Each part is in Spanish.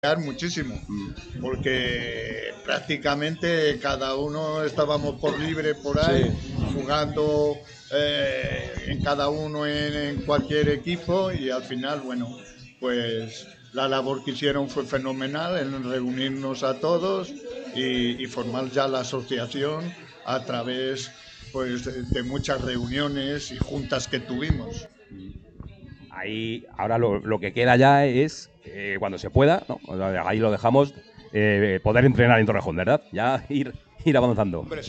muchísimo, porque prácticamente cada uno estábamos por libre por ahí, Sí, jugando en cada uno en cualquier equipo y al final, bueno, pues la labor que hicieron fue fenomenal en reunirnos a todos y formar ya la asociación a través pues de muchas reuniones y juntas que tuvimos. Ahí, ahora lo que queda ya es, cuando se pueda, ¿no? Ahí lo dejamos, poder entrenar en Torrejón, ¿verdad? Ya ir avanzando. hombre,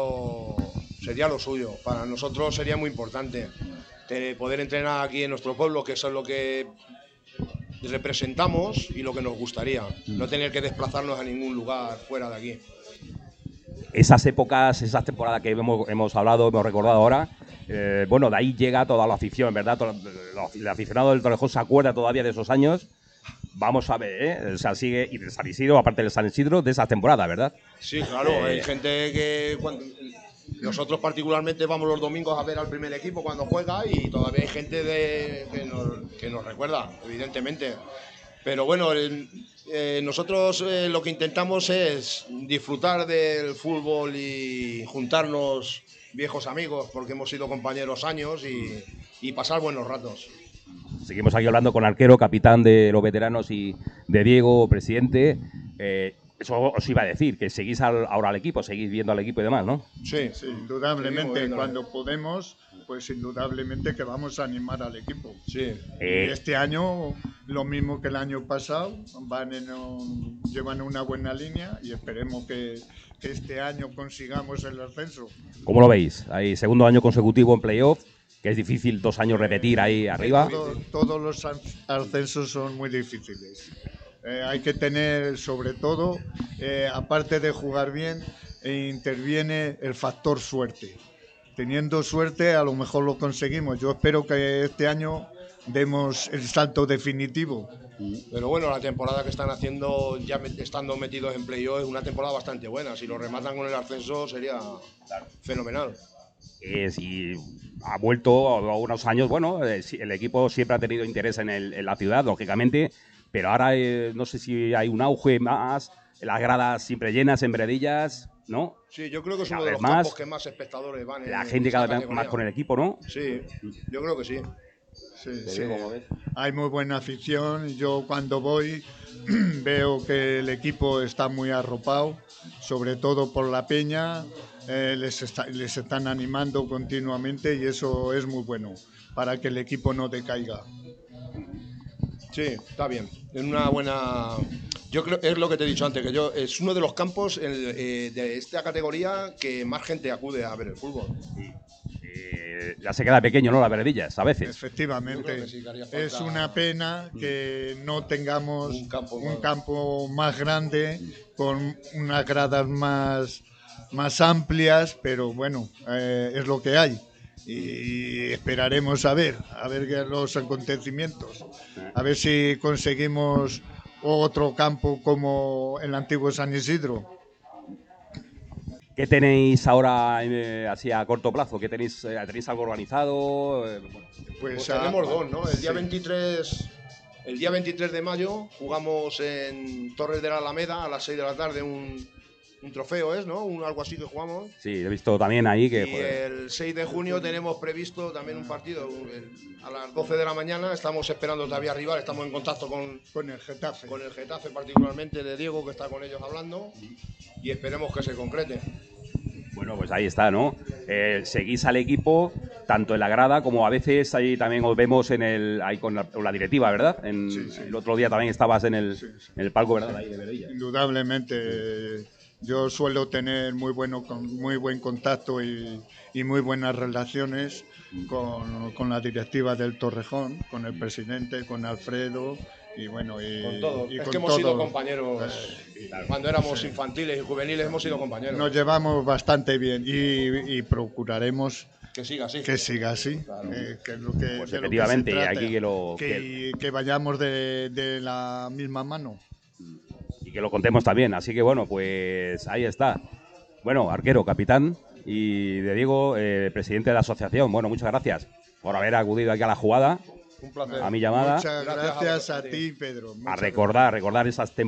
sería lo suyo. Para nosotros sería muy importante poder entrenar aquí en nuestro pueblo, que eso es lo que representamos y lo que nos gustaría. No tener que desplazarnos a ningún lugar fuera de aquí. Esas épocas, esas temporadas que hemos hablado, hemos recordado ahora, bueno, de ahí llega toda la afición, ¿verdad? El aficionado del Torrejón se acuerda todavía de esos años. Vamos a ver, ¿eh? O sea, sigue, y de San Isidro, aparte del San Isidro, de esas temporadas, ¿verdad? Sí, claro, hay gente que nosotros particularmente vamos los domingos a ver al primer equipo cuando juega y todavía hay gente que nos recuerda, evidentemente. Pero bueno, nosotros lo que intentamos es disfrutar del fútbol y juntarnos viejos amigos porque hemos sido compañeros años y pasar buenos ratos. Seguimos aquí hablando con Arquero, capitán de los veteranos, y de Diego, presidente. Eso os iba a decir, que seguís ahora al equipo, seguís viendo al equipo y demás, ¿no? Sí, Sí, indudablemente, cuando podemos, pues indudablemente que vamos a animar al equipo. sí. Y este año, lo mismo que el año pasado, llevan una buena línea y esperemos que este año consigamos el ascenso. ¿Cómo lo veis? Hay segundo año consecutivo en playoff, que es difícil 2 años repetir ahí arriba. Todos los ascensos son muy difíciles. Hay que tener, sobre todo, aparte de jugar bien, interviene el factor suerte. Teniendo suerte, a lo mejor lo conseguimos. Yo espero que este año demos el salto definitivo. Pero bueno, la temporada que están haciendo, ya estando metidos en playoff, es una temporada bastante buena. Si lo rematan con el ascenso sería fenomenal. Si ha vuelto a unos años, bueno, el equipo siempre ha tenido interés en la ciudad, lógicamente, pero ahora no sé si hay un auge más, las gradas siempre llenas en Veredillas, ¿no? Sí, yo creo que es Cada uno de vez los más, campos que más espectadores van en la gente esta cada vez categoría. más con el equipo, ¿no? Sí, yo creo que sí. Sí, sí. Hay muy buena afición. Yo cuando voy veo que el equipo está muy arropado, sobre todo por la peña. Les están animando continuamente y eso es muy bueno para que el equipo no decaiga. Sí, está bien. Es una buena. Yo creo, es lo que te he dicho antes, que es uno de los campos de esta categoría que más gente acude a ver el fútbol. Ya se queda pequeño, ¿no? Las Veredillas, a veces. Efectivamente, Sí, es una pena que no tengamos un campo más grande, con unas gradas más amplias, pero bueno, es lo que hay. Y esperaremos a ver los acontecimientos, a ver si conseguimos otro campo como el antiguo San Isidro. ¿Qué tenéis ahora así a corto plazo? ¿Qué tenéis algo organizado? Pues tenemos dos, ¿no? sí. El día 23 de mayo jugamos en Torres de la Alameda a las 6 de la tarde un trofeo, ¿no? Algo así que jugamos. Sí, he visto también ahí que... Y el 6 de junio tenemos previsto también un partido a las 12 de la mañana. Estamos esperando todavía rival, estamos en contacto con el Getafe. Con el Getafe, particularmente de Diego, que está con ellos hablando. Y esperemos que se concrete. Bueno, pues ahí está, ¿no? Seguís al equipo tanto en la grada como a veces ahí también os vemos ahí con la directiva, ¿verdad? Sí, sí. El otro día también estabas en el, Sí, sí. en el palco, ¿verdad? Ahí de Veredilla. Indudablemente, yo suelo tener muy buen contacto y muy buenas relaciones con la directiva del Torrejón, con el presidente, con Alfredo y bueno, con todos. Es con que hemos sido todos. compañeros. Cuando éramos infantiles y juveniles hemos sido compañeros. Nos llevamos bastante bien y procuraremos que siga así. Que siga así. Claro. Que es lo que, Pues de efectivamente, lo que se trata, aquí que vayamos de la misma mano. Y que lo contemos también. Así que bueno, pues ahí está. Bueno, Arquero, capitán, y de Diego, presidente de la asociación. Bueno, muchas gracias por haber acudido aquí a la jugada. Un placer. a mi llamada. Muchas gracias a ti, Pedro. A recordar esas temporadas